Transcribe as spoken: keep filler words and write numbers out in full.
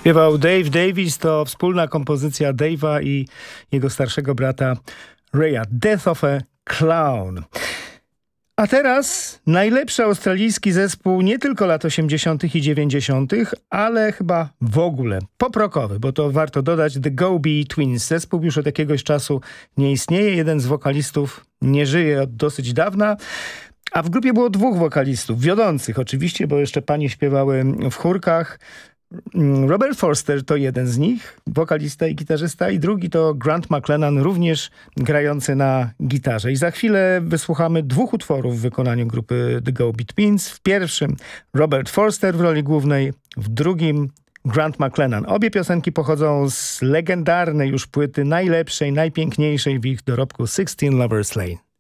Śpiewał Dave Davies, to wspólna kompozycja Dave'a i jego starszego brata Raya, Death of a Clown. A teraz najlepszy australijski zespół nie tylko lat osiemdziesiątych i dziewięćdziesiątych, ale chyba w ogóle pop-rockowy, bo to warto dodać, The Go-Be Twins. Zespół już od jakiegoś czasu nie istnieje, jeden z wokalistów nie żyje od dosyć dawna, a w grupie było dwóch wokalistów, wiodących oczywiście, bo jeszcze panie śpiewały w chórkach. Robert Forster to jeden z nich, wokalista i gitarzysta, i drugi to Grant McLennan, również grający na gitarze. I za chwilę wysłuchamy dwóch utworów w wykonaniu grupy The Go-Be Twins. W pierwszym Robert Forster w roli głównej, w drugim Grant McLennan. Obie piosenki pochodzą z legendarnej już płyty, najlepszej, najpiękniejszej w ich dorobku sixteen Lovers Lane.